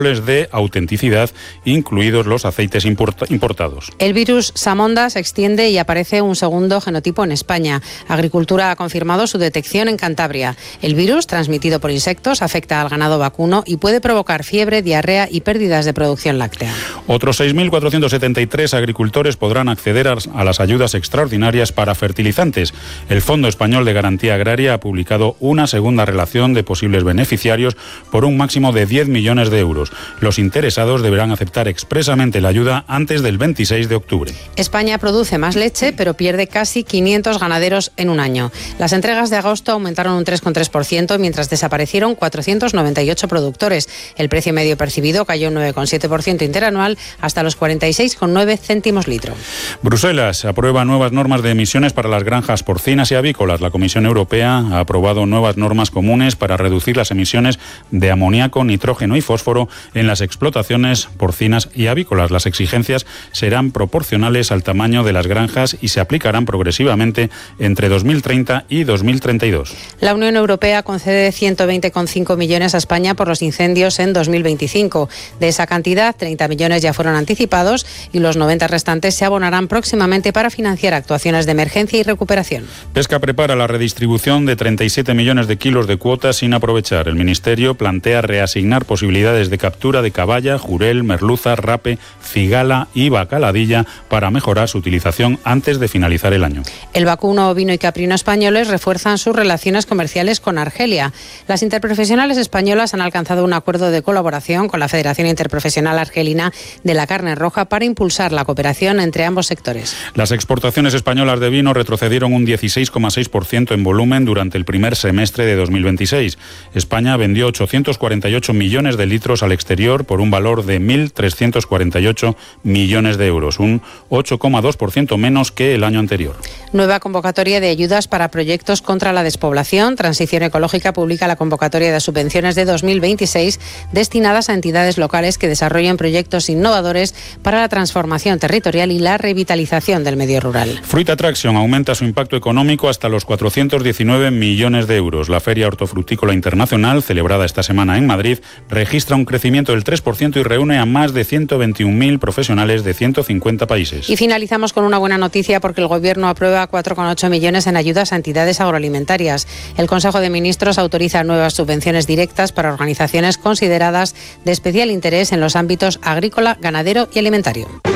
de autenticidad, incluidos los aceites importados. El virus Samonda se extiende y aparece un segundo genotipo en España. Agricultura ha confirmado su detección en Cantabria. El virus, transmitido por insectos, afecta al ganado vacuno y puede provocar fiebre, diarrea y pérdidas de producción láctea. Otros 6.473 agricultores podrán acceder a las ayudas extraordinarias para fertilizantes. El Fondo Español de Garantía Agraria ha publicado una segunda relación de posibles beneficiarios por un máximo de 10 millones de euros. Los interesados deberán aceptar expresamente la ayuda antes del 26 de octubre. España produce más leche, pero pierde casi 500 ganaderos en un año. Las entregas de agosto aumentaron un 3,3%, mientras desaparecieron 498 productores. El precio medio percibido cayó un 9,7% interanual hasta los 46,9 céntimos litro. Bruselas aprueba nuevas normas de emisiones para las granjas porcinas y avícolas. La Comisión Europea ha aprobado nuevas normas comunes para reducir las emisiones de amoníaco, nitrógeno y fósforo en las explotaciones porcinas y avícolas. Las exigencias serán proporcionales al tamaño de las granjas y se aplicarán progresivamente entre 2030 y 2032. La Unión Europea concede 120,5 millones a España por los incendios en 2025. De esa cantidad, 30 millones ya fueron anticipados y los 90 restantes se abonarán próximamente para financiar actuaciones de emergencia y recuperación. Pesca prepara la redistribución de 37 millones de kilos de cuotas sin aprovechar. El Ministerio plantea reasignar posibilidades de captura de caballa, jurel, merluza, rape, cigala y bacaladilla para mejorar su utilización antes de finalizar el año. El vacuno, ovino y caprino españoles refuerzan sus relaciones comerciales con Argelia. Las interprofesionales españolas han alcanzado un acuerdo de colaboración con la Federación Interprofesional Argelina de la Carne Roja para impulsar la cooperación entre ambos sectores. Las exportaciones españolas de vino retrocedieron un 16,6% en volumen durante el primer semestre de 2026. España vendió 848 millones de litros al exterior por un valor de 1.348 millones de euros, un 8,2% menos que el año anterior. Nueva convocatoria de ayudas para proyectos contra la despoblación. Transición Ecológica publica la convocatoria de subvenciones de 2026 destinadas a entidades locales que desarrollen proyectos innovadores para la transformación territorial y la revitalización del medio rural. Fruit Attraction aumenta su impacto económico hasta los 419 millones de euros. La Feria Hortofrutícola Internacional, celebrada esta semana en Madrid, registra un crecimiento del 3% y reúne a más de 121.000 profesionales de 150 países. Y finalizamos con una buena noticia porque el Gobierno aprueba 4,8 millones en ayudas a entidades agroalimentarias. El Consejo de Ministros autoriza nuevas subvenciones directas para organizaciones consideradas de especial interés en los ámbitos agrícola, ganadero y alimentario.